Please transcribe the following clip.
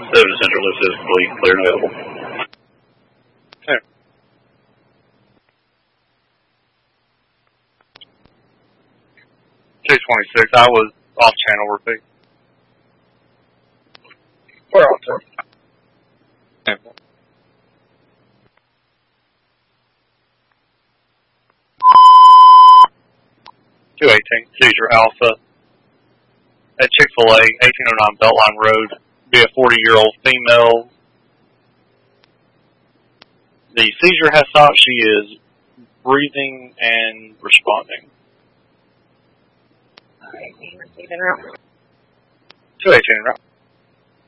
7 to Central, this is complete, clear and available. Okay. $226, I was off channel, repeat. We're off, sir. Okay. $218, seizure Alpha at Chick-fil-A, 1809 Beltline Road, be a 40-year-old female. The seizure has stopped. She is breathing and responding. Alright, we received en route. 218 en route.